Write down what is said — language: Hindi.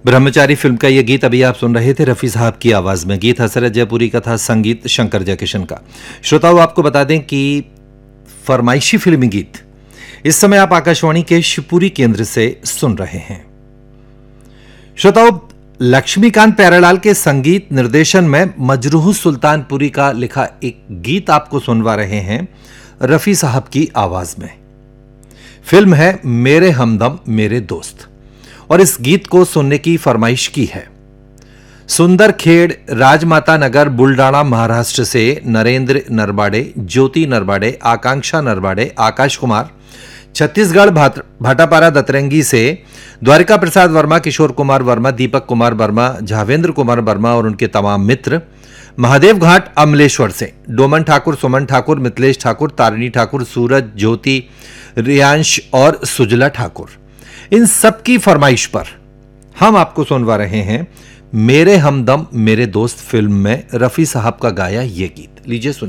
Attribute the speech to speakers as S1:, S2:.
S1: ब्रह्मचारी फिल्म का ये गीत अभी आप सुन रहे थे रफ़ी साहब की आवाज़ में। गीत हसरत जयपुरी का था, संगीत शंकर जयकिशन का। श्रोताओं, आपको बता दें कि फरमाइशी फिल्मी गीत इस समय आप आकाशवाणी के शिवपुरी केंद्र से सुन रहे हैं। श्रोताओं, लक्ष्मीकांत प्यारेलाल के संगीत निर्देशन में मजरूह सुल्तानपुरी का लिखा एक गीत आपको सुनवा रहे हैं रफ़ी साहब की आवाज़ में। फिल्म है मेरे हमदम मेरे दोस्त और इस गीत को सुनने की फरमाइश की है सुंदर खेड़, राजमाता नगर, बुलडाना, महाराष्ट्र से नरेंद्र नरबाड़े, ज्योति नरबाड़े, आकांक्षा नरबाड़े, आकाश कुमार, छत्तीसगढ़ भाटापारा दतरंगी से द्वारिका प्रसाद वर्मा, किशोर कुमार वर्मा, दीपक कुमार वर्मा, झावेंद्र कुमार वर्मा और उनके तमाम मित्र, महादेव घाट अमलेश्वर से डोमन ठाकुर, सुमन ठाकुर, मिथिलेश ठाकुर, तारिणी ठाकुर, सूरज, ज्योति, रियांश और सुजला ठाकुर। इन सबकी फरमाइश पर हम आपको सुनवा रहे हैं मेरे हमदम मेरे दोस्त फिल्म में रफ़ी साहब का गाया ये गीत। लीजिए सुनिए।